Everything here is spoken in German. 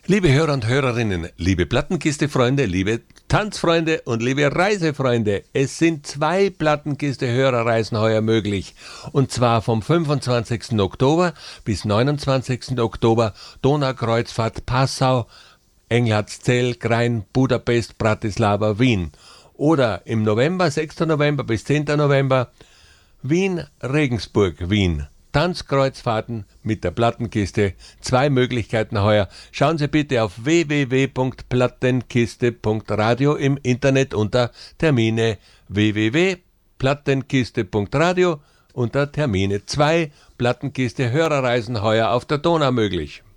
Liebe Hörer und Hörerinnen, liebe Plattenkiste-Freunde, liebe Tanzfreunde und liebe Reisefreunde, es sind 2 Plattenkiste-Hörerreisen heuer möglich. Und zwar vom 25. Oktober bis 29. Oktober Donaukreuzfahrt Passau, Englandszell, Krain, Budapest, Bratislava, Wien. Oder im November, 6. November bis 10. November, Wien, Regensburg, Wien. Tanzkreuzfahrten mit der Plattenkiste. 2 Möglichkeiten heuer. Schauen Sie bitte auf www.plattenkiste.radio im Internet unter Termine. www.plattenkiste.radio unter Termine. 2 Plattenkiste Hörerreisen heuer auf der Donau möglich.